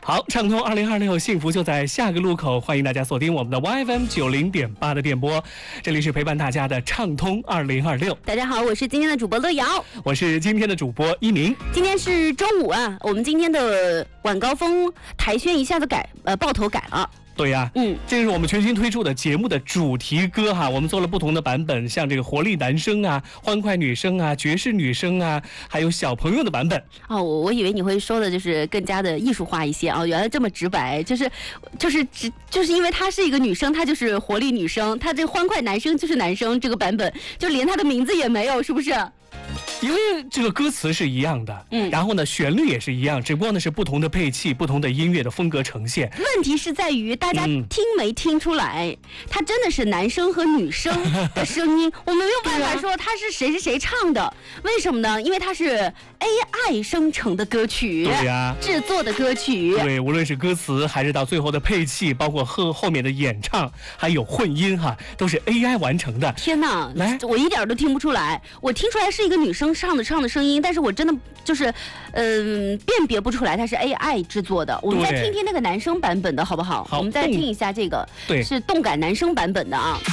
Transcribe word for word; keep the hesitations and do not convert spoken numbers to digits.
好，畅通二零二六，幸福就在下个路口。欢迎大家锁定我们的 Y F M 九零点八的电波，这里是陪伴大家的畅通二零二六。 大家好，我是今天的主播乐瑶， 我是今天的主播一鸣。 今天是周五啊，我们今天的晚高峰台宣一下子改呃爆头改了。 对呀、啊， 嗯， 这是我们全新推出的节目的主题歌哈，我们做了不同的版本，像这个活力男生啊、欢快女生啊、爵士女生啊，还有小朋友的版本。 哦，我我以为你会说的就是更加的艺术化一些啊、哦，原来这么直白，就是就是只就是因为她是一个女生，她就是活力女生，她这个欢快男生就是男生，这个版本就连她的名字也没有，是不是？ 因为这个歌词是一样的， 嗯， 然后呢，旋律也是一样，只不过呢是不同的配器、不同的音乐的风格呈现。 问题是在于大家听没听出来，嗯、他真的是男生和女生的声音，我们没有办法说他是谁是谁唱的，为什么呢？因为它是 A I 生成的歌曲， 对呀、啊， 制作的歌曲， 对，无论是歌词还是到最后的配器，包括后后面的演唱，还有混音哈，都是 A I 完成的。 天哪， 来， 我一点都听不出来，我听出来是一个女生唱的唱的声音，但是我真的就是，嗯、呃，辨别不出来它是 A I 制作的。我们再听听那个男生版本的好不好？ 好， 我们再听一下这个， 对， 是动感男生版本的啊。